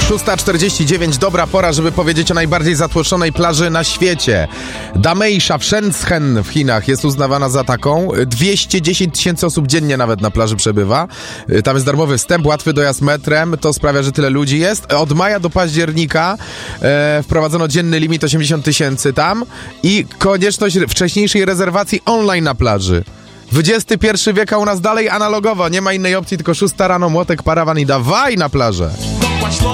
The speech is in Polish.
6:49, dobra pora, żeby powiedzieć o najbardziej zatłoczonej plaży na świecie. Dameisha w Shenzhen w Chinach jest uznawana za taką. 210 000 osób dziennie nawet na plaży przebywa. Tam jest darmowy wstęp, łatwy dojazd metrem, to sprawia, że tyle ludzi jest. Od maja do października wprowadzono dzienny limit 80 000 tam i konieczność wcześniejszej rezerwacji online na plaży. XXI wiek, a u nas dalej analogowo, nie ma innej opcji, tylko 6 rano, młotek, parawan i dawaj na plażę.